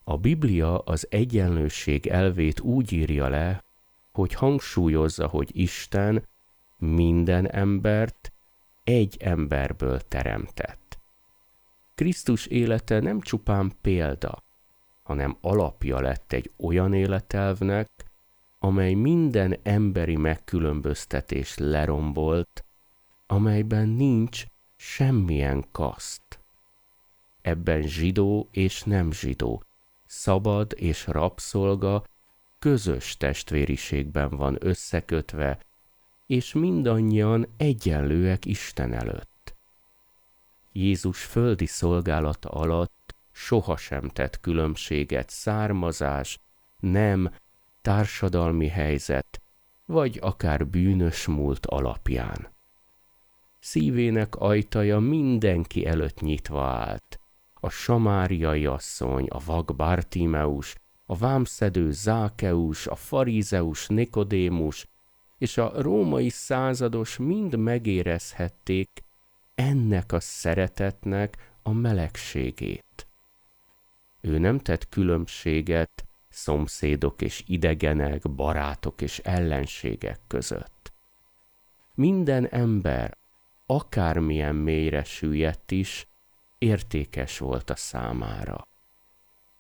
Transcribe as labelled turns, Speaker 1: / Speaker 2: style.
Speaker 1: A Biblia az egyenlőség elvét úgy írja le, hogy hangsúlyozza, hogy Isten minden embert egy emberből teremtett. Krisztus élete nem csupán példa, hanem alapja lett egy olyan életelvnek, amely minden emberi megkülönböztetést lerombolt, amelyben nincs semmilyen kaszt. Ebben zsidó és nem zsidó, szabad és rabszolga közös testvériségben van összekötve, és mindannyian egyenlőek Isten előtt. Jézus földi szolgálata alatt sohasem tett különbséget származás, nem, társadalmi helyzet, vagy akár bűnös múlt alapján. Szívének ajtaja mindenki előtt nyitva állt. A samáriai asszony, a vak Bartimeus, a vámszedő Zákeus, a farizeus Nikodémus és a római százados mind megérezhették ennek a szeretetnek a melegségét. Ő nem tett különbséget szomszédok és idegenek, barátok és ellenségek között. Minden ember, akármilyen mélyre süllyedt is, értékes volt a számára.